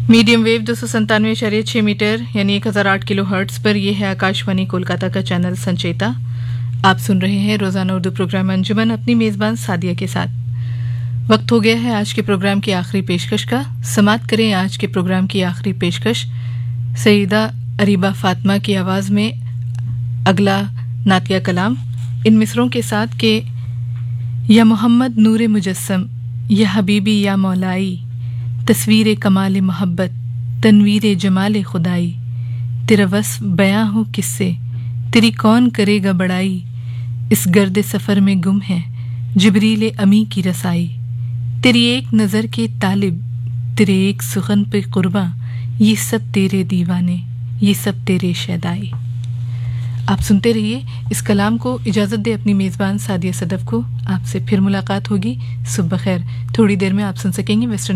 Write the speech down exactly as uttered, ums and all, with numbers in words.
Medium wave दो सौ संतानवे इशारे छः मीटर यानी एक हज़ार आठ किलो हर्ट्स पर यह है आकाशवाणी कोलकाता का चैनल संचेता। आप सुन रहे हैं रोजाना उर्दू प्रोग्राम अंजुमन अपनी मेज़बान सादिया के साथ। वक्त हो गया है आज के प्रोग्राम की आखिरी पेशकश का। समाप्त करें आज के प्रोग्राम की आखिरी पेशकश सईदा अरीबा फातिमा की आवाज़ में अगला नातिया कलाम इन मिसरों के साथ के या मोहम्मद नूर मुजस्सम या हबीबी या मौलाई तस्वीर कमाल मोहब्बत तनवीर जमाल खुदाई तेरा वस्फ बयां हो किससे तेरी कौन करेगा बड़ाई इस गर्द सफ़र में गुम है जिब्रील अमी की रसाई तेरी एक नज़र के तालिब तेरे एक सुखन पे कुर्बा ये सब तेरे दीवाने ये सब तेरे शैदाई। आप सुनते रहिए इस कलाम को। इजाज़त दे अपनी मेज़बान सादिया सदफ को। आपसे फिर मुलाकात होगी। सुबह खैर। थोड़ी देर में आप सुन सकेंगे वेस्टर्न